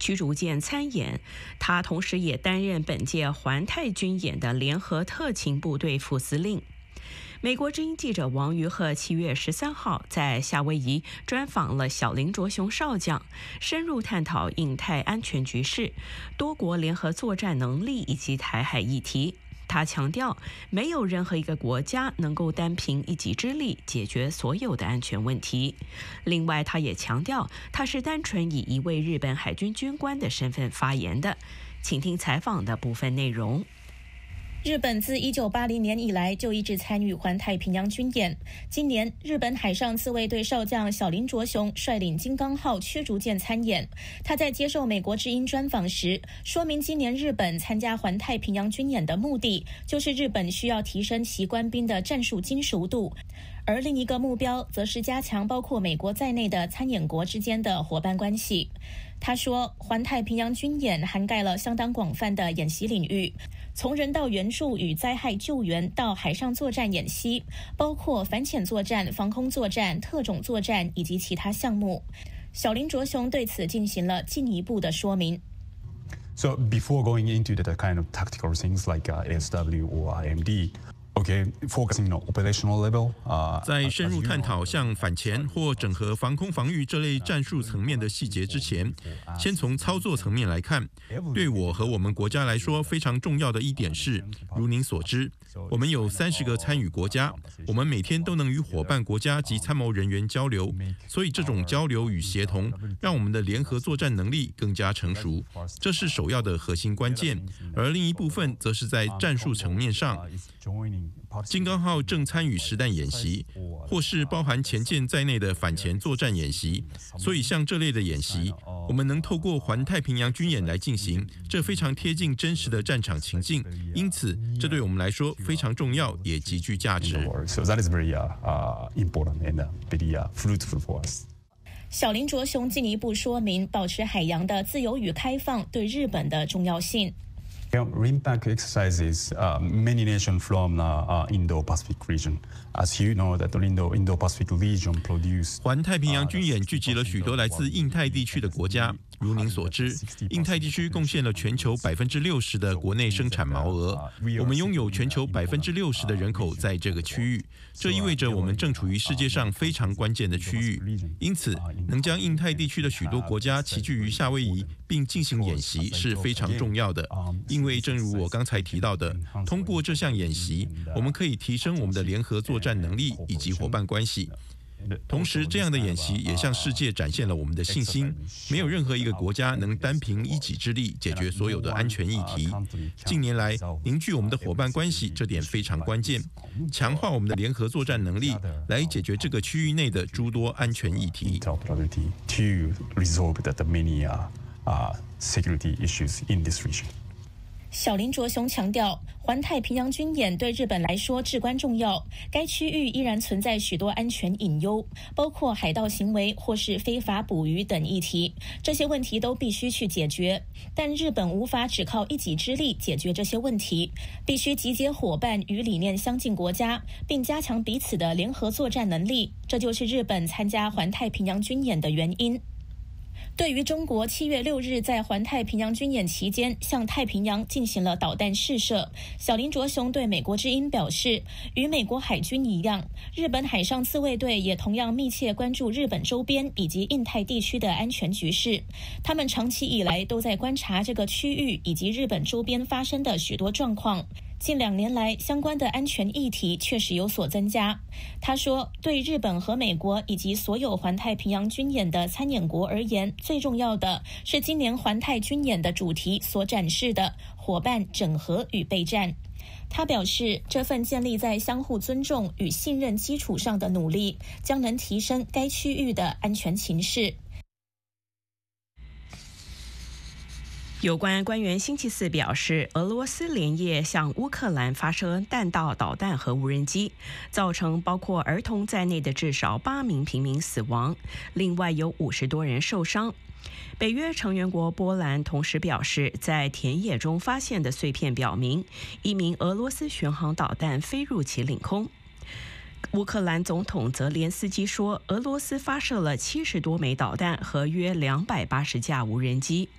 驱逐舰参演。他同时也担任本届环太军演的联合特勤部队副司令。美国之音记者王于鹤7月13号在夏威夷专访了小林卓雄少将，深入探讨印太安全局势、多国联合作战能力以及台海议题。他强调，没有任何一个国家能够单凭一己之力解决所有的安全问题。另外，他也强调，他是单纯以一位日本海军军官的身份发言的。请听采访的部分内容。 日本自1980年以来就一直参与环太平洋军演。今年，日本海上自卫队少将小林卓雄率领金刚号驱逐舰参演。他在接受美国之音专访时，说明今年日本参加环太平洋军演的目的，就是日本需要提升其官兵的战术精熟度。而另一个目标，则是加强包括美国在内的参演国之间的伙伴关系。他说，环太平洋军演涵盖了相当广泛的演习领域，从人道援助与灾害救援到海上作战演习，包括反潜作战、防空作战、特种作战以及其他项目。小林卓雄对此进行了进一步的说明。 So before going into the kind of tactical things like ASW or IMD,Okay, focusing on operational level. 在深入探讨像反潜或整合防空防御这类战术层面的细节之前，先从操作层面来看，对我和我们国家来说非常重要的一点是，如您所知，我们有30个参与国家，我们每天都能与伙伴国家及参谋人员交流，所以这种交流与协同让我们的联合作战能力更加成熟，这是首要的核心关键。而另一部分则是在战术层面上，金刚号正参与实弹演习，或是包含前舰在内的反潜作战演习，所以像这类的演习，我们能透过环太平洋军演来进行，这非常贴近真实的战场情境，因此这对我们来说非常重要，也极具价值。 So that is very important and very fruitful for us. 小林卓雄进一步说明，保持海洋的自由与开放对日本的重要性。 RIMPAC exercises many nations from the Indo-Pacific region. As you know, that the Indo-Pacific region produce. 环太平洋军演聚集了许多来自印太地区的国家。如您所知，印太地区贡献了全球60%的国内生产毛额。我们拥有全球60%的人口在这个区域，这意味着我们正处于世界上非常关键的区域。因此，能将印太地区的许多国家齐聚于夏威夷并进行演习是非常重要的。因为正如我刚才提到的，通过这项演习，我们可以提升我们的联合作战能力以及伙伴关系。同时，这样的演习也向世界展现了我们的信心，没有任何一个国家能单凭一己之力解决所有的安全议题。近年来，凝聚我们的伙伴关系，这点非常关键，强化我们的联合作战能力，来解决这个区域内的诸多安全议题。 小林卓雄强调，环太平洋军演对日本来说至关重要。该区域依然存在许多安全隐忧，包括海盗行为或是非法捕鱼等议题。这些问题都必须去解决，但日本无法只靠一己之力解决这些问题，必须集结伙伴与理念相近国家，并加强彼此的联合作战能力。这就是日本参加环太平洋军演的原因。对于中国7月6日在环太平洋军演期间向太平洋进行了导弹试射，小林卓雄对美国之音表示，与美国海军一样，日本海上自卫队也同样密切关注日本周边以及印太地区的安全局势。他们长期以来都在观察这个区域以及日本周边发生的许多状况。近2年来，相关的安全议题确实有所增加。他说，对日本和美国以及所有环太平洋军演的参演国而言，最重要的是今年环太军演的主题所展示的伙伴整合与备战。他表示，这份建立在相互尊重与信任基础上的努力，将能提升该区域的安全情势。 有关官员星期四表示，俄罗斯连夜向乌克兰发射弹道导弹和无人机，造成包括儿童在内的至少8名平民死亡，另外有50多人受伤。北约成员国波兰同时表示，在田野中发现的碎片表明，一名俄罗斯巡航导弹飞入其领空。乌克兰总统泽连斯基说，俄罗斯发射了70多枚导弹和约280架无人机。